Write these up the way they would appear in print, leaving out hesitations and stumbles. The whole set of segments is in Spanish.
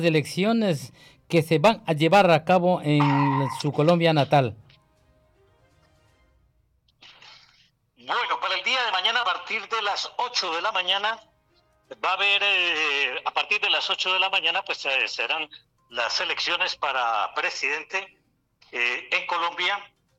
elecciones que se van a llevar a cabo en su Colombia natal? Bueno, para el día de mañana, a partir de las 8 de la mañana, va a haber, a partir de las 8 de la mañana, pues serán las elecciones para presidente en Colombia.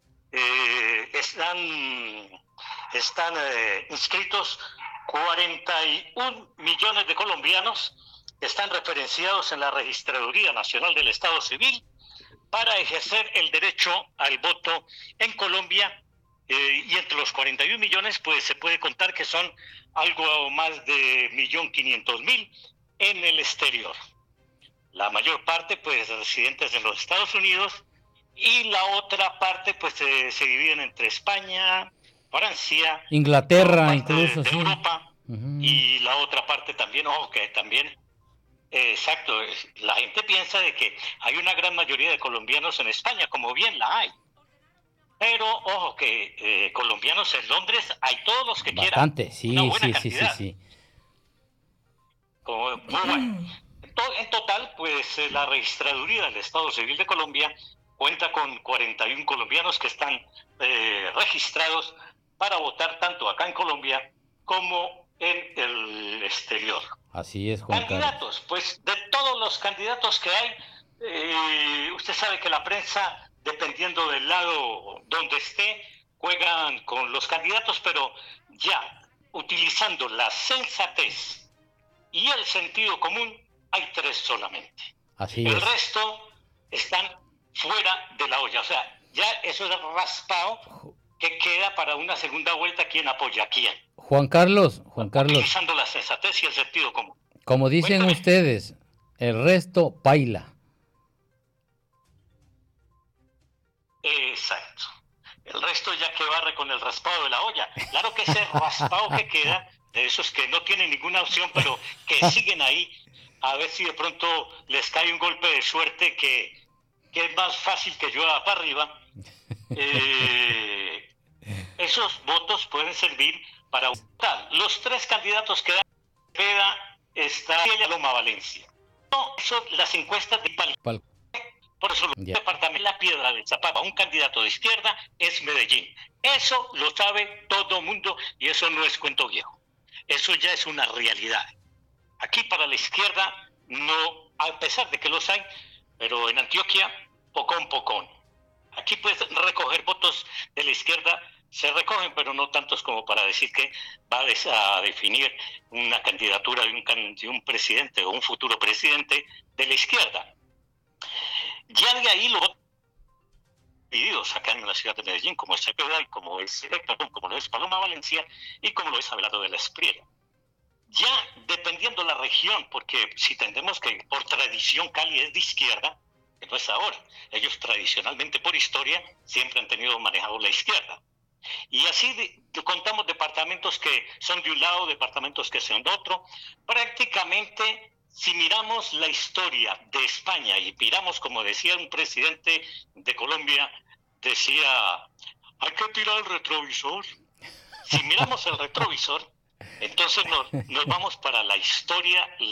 Están inscritos 41 millones de colombianos que están referenciados en la Registraduría Nacional del Estado Civil para ejercer el derecho al voto en Colombia. Y entre los 41 millones, pues se puede contar que son algo más de 1.500.000 en el exterior. La mayor parte, pues, residentes en los Estados Unidos, y la otra parte, pues, se dividen entre España, Francia, Inglaterra, incluso, de sí. Europa, y la otra parte también, que también, exacto, la gente piensa de que hay una gran mayoría de colombianos en España, como bien la hay. Pero, ojo, que colombianos en Londres hay todos los que quieran. Bastante, sí, Una buena sí, cantidad. sí. Muy bueno. En total, pues la Registraduría del Estado Civil de Colombia cuenta con 41 colombianos que están registrados para votar tanto acá en Colombia como en el exterior. Así es, Juan Carlos. Candidatos, pues de todos los candidatos que hay, usted sabe que la prensa, dependiendo del lado donde esté, juegan con los candidatos, pero ya utilizando la sensatez y el sentido común, hay 3 solamente. Así el es. resto están fuera de la olla, o sea, ya eso es raspado que queda para una segunda vuelta quién apoya a quién. Juan Carlos, utilizando la sensatez y el sentido común. Como dicen Cuéntame. ustedes, el resto baila. Exacto. El resto ya que barre con el raspado de la olla. Claro que ese raspado que queda, de esos que no tienen ninguna opción, pero que siguen ahí, a ver si de pronto les cae un golpe de suerte que es más fácil que llueva para arriba. Esos votos pueden servir para votar. Los 3 candidatos que dan está Loma Valencia. No, eso, las encuestas de por eso el departamento La Piedra de Zapata, un candidato de izquierda, es Medellín. Eso lo sabe todo el mundo y eso no es cuento viejo. Eso ya es una realidad. Aquí para la izquierda, no, a pesar de que los hay, pero en Antioquia, pocón. Aquí puedes recoger votos de la izquierda, se recogen, pero no tantos como para decir que va a definir una candidatura de un presidente o un futuro presidente de la izquierda. Ya de ahí los divididos acá en la ciudad de Medellín, como es Cepeda y como lo es Paloma Valencia y como lo es Abelardo de la Espriella. Ya dependiendo la región, porque si entendemos que por tradición Cali es de izquierda, que no es ahora, ellos tradicionalmente por historia siempre han tenido manejado la izquierda. Y así contamos departamentos que son de un lado, departamentos que son de otro. Prácticamente, si miramos la historia de España y miramos, como decía un presidente de Colombia, decía, hay que tirar el retrovisor. Si miramos el retrovisor, entonces nos vamos para la historia